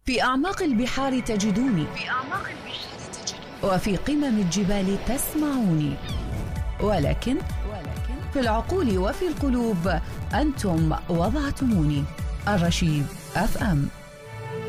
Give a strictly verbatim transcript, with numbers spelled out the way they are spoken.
في أعماق البحار تجدوني، في أعماق البحار تجدوني، وفي قمم الجبال تسمعوني، ولكن في العقول وفي القلوب أنتم وضعتموني. الرشيد أف أم.